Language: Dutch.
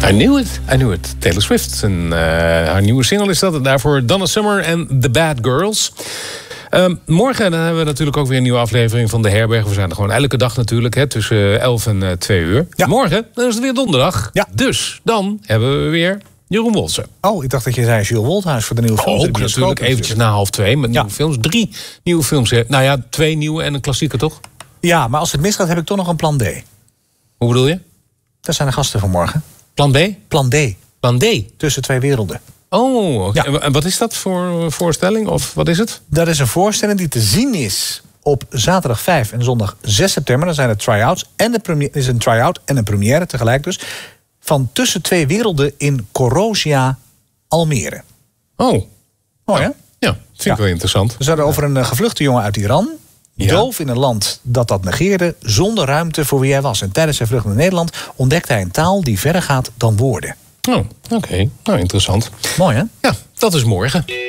I knew it. Taylor Swift. En haar nieuwe single is dat. En daarvoor Donna Summer en The Bad Girls. Morgen dan hebben we natuurlijk ook weer een nieuwe aflevering van De Herberg. We zijn er gewoon elke dag natuurlijk, hè, tussen 11 en 2 uur. Ja. Morgen, dan is het weer donderdag. Ja. Dus dan hebben we weer Jeroen Wolsen. Oh, ik dacht dat je zei Jules Wolthuis voor de nieuwe films. Ook natuurlijk eventjes na 1:30 met nieuwe films. 3 nieuwe films. Nou ja, 2 nieuwe en een klassieker, toch? Ja, maar als het misgaat heb ik toch nog een plan D. Hoe bedoel je? Dat zijn de gasten van morgen. Plan B? Plan D. Plan D? Tussen 2 werelden. Oh, okay. Ja. En wat is dat voor voorstelling? Of wat is het? Dat is een voorstelling die te zien is op zaterdag 5 en zondag 6 september. Dan zijn er try-outs en is een try-out en een première tegelijk dus. Van Tussen 2 werelden in Corrosia, Almere. Oh. Mooi, hè? Ja, vind ik wel interessant. We zouden over een gevluchte jongen uit Iran. Ja. Doof in een land dat negeerde, zonder ruimte voor wie hij was. En tijdens zijn vlucht naar Nederland ontdekte hij een taal die verder gaat dan woorden. Oh, oké. Nou, interessant. Mooi, hè? Ja, dat is morgen.